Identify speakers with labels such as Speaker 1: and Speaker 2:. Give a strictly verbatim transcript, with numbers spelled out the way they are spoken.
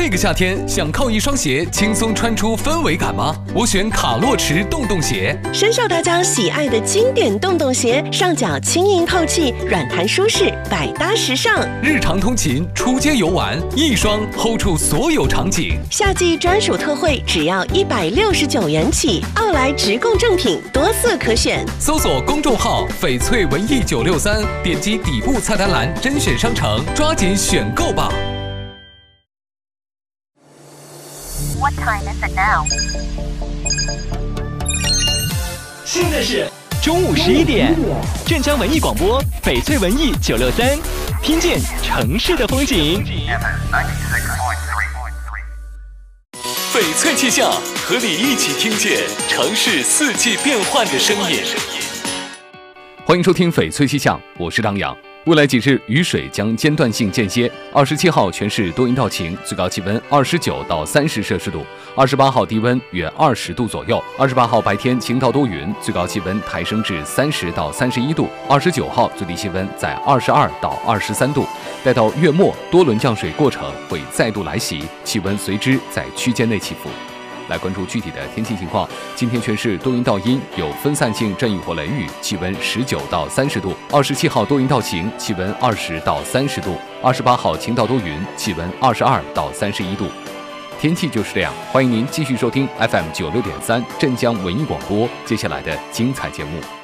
Speaker 1: 这个夏天想靠一双鞋轻松穿出氛围感吗？我选卡洛驰洞洞鞋。
Speaker 2: 深受大家喜爱的经典洞洞鞋，上脚轻盈透气，软弹舒适，百搭时尚。
Speaker 1: 日常通勤、出街游玩，一双 hold 住所有场景。
Speaker 2: 夏季专属特惠，只要一百六十九元起。奥莱直供正品，多色可选。
Speaker 1: 搜索公众号“翡翠文艺九六三”，点击底部菜单栏甄选商城，抓紧选购吧。
Speaker 3: What time is it now?
Speaker 4: 现在是中午十一点，镇江文艺广播翡翠文艺九六三，听见城市的风景。
Speaker 1: 翡翠气象，和你一起听见城市四季变换的声音。欢迎收听翡翠气象，我是张扬。未来几日雨水将间断性间歇。二十七号全市多云到晴，最高气温二十九到三十摄氏度。二十八号低温约二十度左右。二十八号白天晴到多云，最高气温抬升至三十到三十一度。二十九号最低气温在二十二到二十三度。待到月末，多轮降水过程会再度来袭，气温随之在区间内起伏。来关注具体的天气情况。今天全市多云到阴，有分散性阵雨或雷雨，气温十九到三十度。二十七号多云到晴，气温二十到三十度。二十八号晴到多云，气温二十二到三十一度。天气就是这样，欢迎您继续收听 F M 九六点三镇江文艺广播接下来的精彩节目。